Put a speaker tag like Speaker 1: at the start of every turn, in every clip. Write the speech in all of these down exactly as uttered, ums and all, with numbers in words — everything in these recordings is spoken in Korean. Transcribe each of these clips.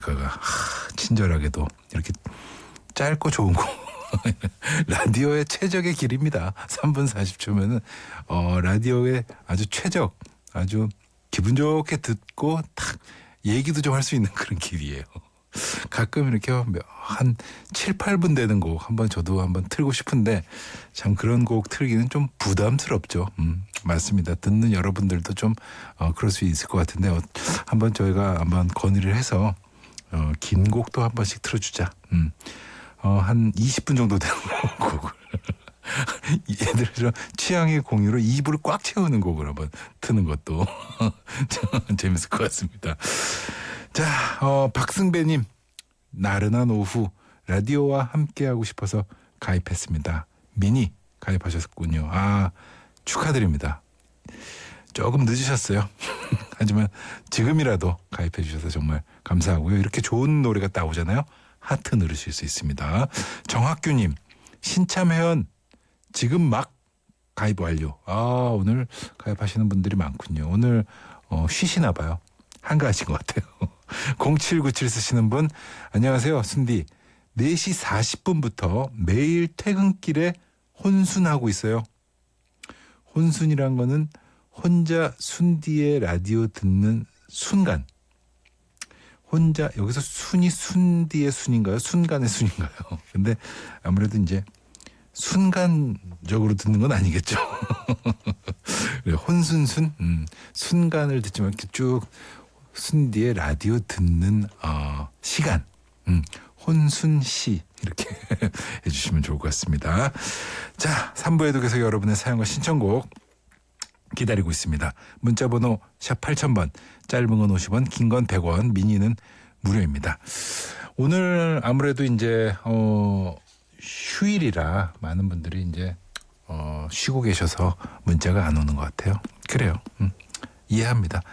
Speaker 1: 그가 하, 친절하게도 이렇게 짧고 좋은 곡 라디오의 최적의 길입니다. 삼 분 사십 초면은 어, 라디오의 아주 최적, 아주 기분 좋게 듣고 딱 얘기도 좀 할 수 있는 그런 길이에요. 가끔 이렇게 한 칠, 팔 분 되는 곡 한번 저도 한번 틀고 싶은데 참 그런 곡 틀기는 좀 부담스럽죠. 음, 맞습니다. 듣는 여러분들도 좀 어, 그럴 수 있을 것 같은데 어, 한번 저희가 한번 건의를 해서 어, 긴 곡도 한 번씩 틀어주자. 음, 어, 한 이십 분 정도 되는 곡을 예를 들어 취향의 공유로 이 부를 꽉 채우는 곡을 한번 트는 것도 재밌을 것 같습니다. 자, 어, 박승배님, 나른한 오후 라디오와 함께하고 싶어서 가입했습니다. 미니 가입하셨군요. 아, 축하드립니다. 조금 늦으셨어요. 하지만 지금이라도 가입해 주셔서 정말 감사하고요. 이렇게 좋은 노래가 나오잖아요. 하트 누르실 수 있습니다. 정학규님, 신참회원 지금 막 가입 완료. 아, 오늘 가입하시는 분들이 많군요. 오늘 어, 쉬시나 봐요. 한가하신 것 같아요. 공칠구칠 쓰시는 분, 안녕하세요. 순디. 네 시 사십 분부터 매일 퇴근길에 혼순하고 있어요. 혼순이란 거는 혼자 순디의 라디오 듣는 순간. 혼자 여기서 순이 순디의 순인가요? 순간의 순인가요? 근데 아무래도 이제 순간적으로 듣는 건 아니겠죠. 혼순순, 음, 순간을 듣지만 이렇게 쭉 순디의 라디오 듣는 어, 시간, 음, 혼순시 이렇게 해주시면 좋을 것 같습니다. 자, 삼 부에도 계속 여러분의 사연과 신청곡 기다리고 있습니다. 문자번호 샵 팔천 번, 짧은 건 오십 원, 긴 건 백 원, 미니는 무료입니다. 오늘 아무래도 이제 어, 휴일이라 많은 분들이 이제 어, 쉬고 계셔서 문자가 안 오는 것 같아요. 그래요. 음, 이해합니다.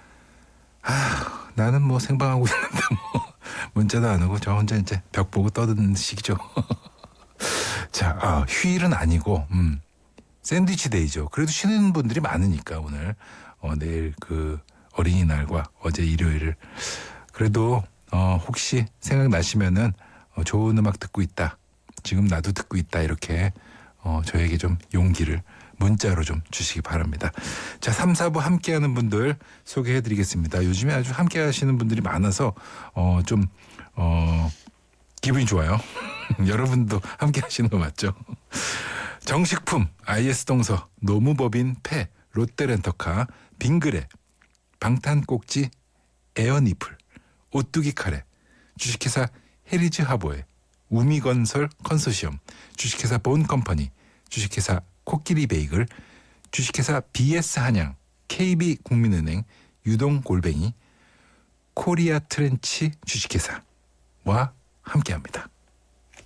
Speaker 1: 아, 나는 뭐 생방하고 있는데 뭐 문자도 안 오고 저 혼자 이제 벽 보고 떠드는 시기죠. 자, 아, 휴일은 아니고 음, 샌드위치 데이죠. 그래도 쉬는 분들이 많으니까 오늘 어, 내일 그 어린이날과 어제 일요일을 그래도 어, 혹시 생각나시면은 어, 좋은 음악 듣고 있다. 지금 나도 듣고 있다. 이렇게 어, 저에게 좀 용기를 문자로 좀 주시기 바랍니다. 자, 삼, 사 부 함께하는 분들 소개해드리겠습니다. 요즘에 아주 함께하시는 분들이 많아서 어, 좀 어, 기분이 좋아요. 여러분도 함께하시는 거 맞죠? 정식품 아이에스 동서, 노무법인 폐, 롯데렌터카, 빙그레, 방탄꼭지, 에어니플, 오뚜기 카레, 주식회사 헤리즈 하보에, 우미건설 컨소시엄, 주식회사 본컴퍼니, 주식회사 코끼리 베이글, 주식회사 비에스 한양, 케이비 국민은행, 유동골뱅이, 코리아 트렌치 주식회사와 함께합니다.